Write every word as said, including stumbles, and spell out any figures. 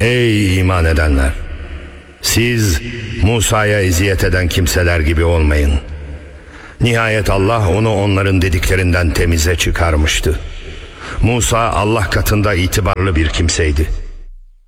Ey iman edenler! Siz Musa'ya eziyet eden kimseler gibi olmayın. Nihayet Allah onu onların dediklerinden temize çıkarmıştı. Musa Allah katında itibarlı bir kimseydi.